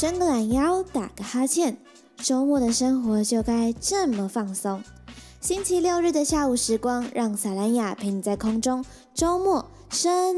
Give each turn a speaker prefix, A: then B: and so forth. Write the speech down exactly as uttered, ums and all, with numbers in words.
A: 伸个懒腰，打个哈欠，周末的生活就该这么放松。星期六日的下午时光，让萨兰雅陪你在空中周末伸。